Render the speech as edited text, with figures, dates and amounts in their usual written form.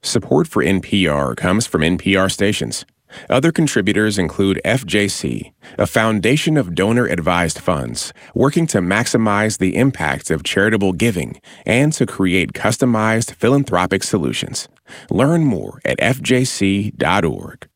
Support for NPR comes from NPR stations. Other contributors include FJC, a foundation of donor-advised funds working to maximize the impact of charitable giving and to create customized philanthropic solutions. Learn more at fjc.org.